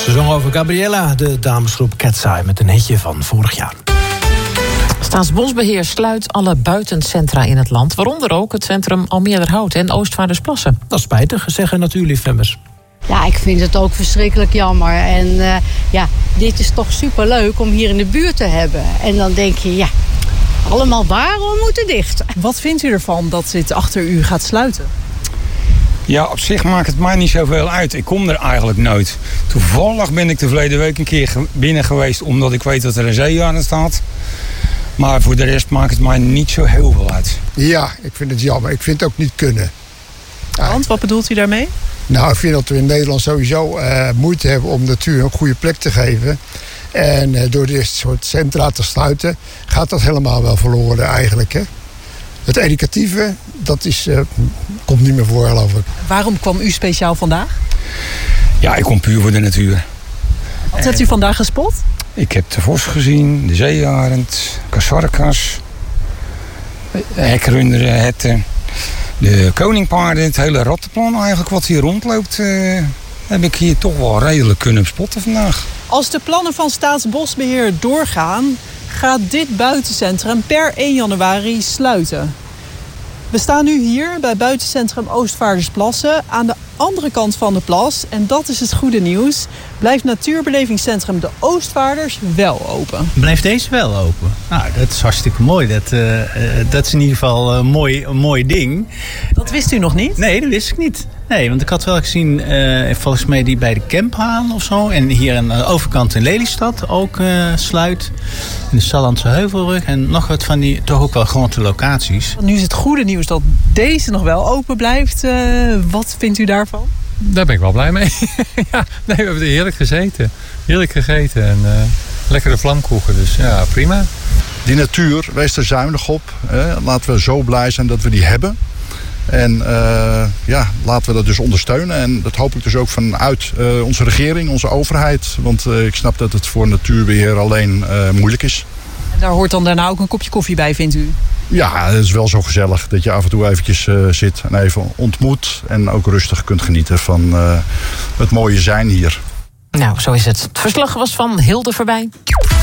Ze zong over Gabriella, de damesgroep Cat's Eye, met een hitje van vorig jaar. Staatsbosbeheer sluit alle buitencentra in het land, waaronder ook het centrum Almeerderhout en Oostvaardersplassen. Dat is spijtig, zeggen natuurliefhebbers. Ja, ik vind het ook verschrikkelijk jammer. En dit is toch superleuk om hier in de buurt te hebben. En dan denk je, allemaal waarom moeten dicht? Wat vindt u ervan dat dit achter u gaat sluiten? Ja, op zich maakt het mij niet zoveel uit. Ik kom er eigenlijk nooit. Toevallig ben ik de verleden week een keer binnen geweest, omdat ik weet dat er een zeearend staat. Maar voor de rest maakt het mij niet zo heel veel uit. Ja, ik vind het jammer. Ik vind het ook niet kunnen. Want, wat bedoelt u daarmee? Nou, ik vind dat we in Nederland sowieso moeite hebben om natuur een goede plek te geven. En door dit soort centra te sluiten, gaat dat helemaal wel verloren eigenlijk. Hè? Het educatieve, dat komt niet meer voor, geloof ik. Waarom kwam u speciaal vandaag? Ja, ik kom puur voor de natuur. Wat hebt u vandaag gespot? Ik heb de vos gezien, de zeearend, kasarkas, hekrunderen, herten, de koningpaarden, het hele rattenplan eigenlijk wat hier rondloopt, heb ik hier toch wel redelijk kunnen spotten vandaag. Als de plannen van Staatsbosbeheer doorgaan, gaat dit buitencentrum per 1 januari sluiten. We staan nu hier bij buitencentrum Oostvaardersplassen. Aan de andere kant van de plas, en dat is het goede nieuws, blijft natuurbelevingscentrum de Oostvaarders wel open. Blijft deze wel open? Nou, dat is hartstikke mooi. Dat is in ieder geval een mooi ding. Dat wist u nog niet? Nee, dat wist ik niet. Nee, want ik had wel gezien, volgens mij die bij de Kemphaan of zo. En hier aan de overkant in Lelystad ook sluit. In de Sallandse Heuvelrug. En nog wat van die toch ook wel grote locaties. Nu is het goede nieuws dat deze nog wel open blijft. Wat vindt u daarvan? Daar ben ik wel blij mee. Ja, nee, we hebben er heerlijk gezeten. Heerlijk gegeten en lekkere vlamkoeken. Dus ja, prima. Die natuur, wees er zuinig op. Laten we zo blij zijn dat we die hebben. En laten we dat dus ondersteunen. En dat hoop ik dus ook vanuit onze regering, onze overheid. Want ik snap dat het voor natuurbeheer alleen moeilijk is. En daar hoort dan daarna ook een kopje koffie bij, vindt u? Ja, het is wel zo gezellig dat je af en toe eventjes zit en even ontmoet. En ook rustig kunt genieten van het mooie zijn hier. Nou, zo is het. Het verslag was van Hilde Verbij.